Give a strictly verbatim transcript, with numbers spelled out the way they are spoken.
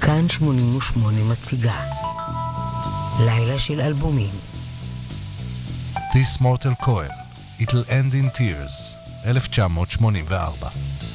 כאן שמונים ושמונה מציגה לילה של אלבומים. This Mortal Coil, It'll End in Tears, אלף תשע מאות שמונים וארבע.